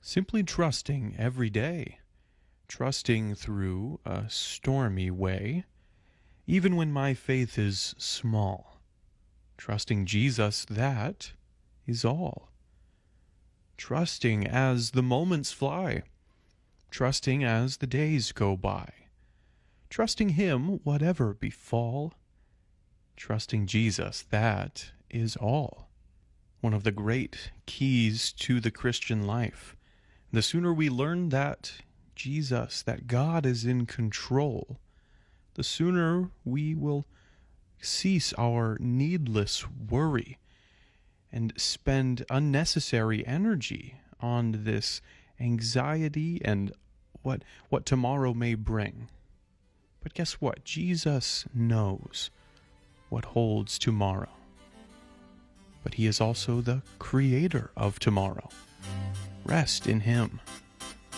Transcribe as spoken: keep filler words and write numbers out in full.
Simply trusting every day, trusting through a stormy way, even when my faith is small. Trusting Jesus, that is all. Trusting as the moments fly, trusting as the days go by, trusting Him whatever befall. Trusting Jesus, that is all. One of the great keys to the Christian life. The sooner we learn that Jesus, that God is in control, the sooner we will cease our needless worry and spend unnecessary energy on this anxiety and what what tomorrow may bring. But guess what? Jesus knows what holds tomorrow. But He is also the creator of tomorrow. Rest in Him.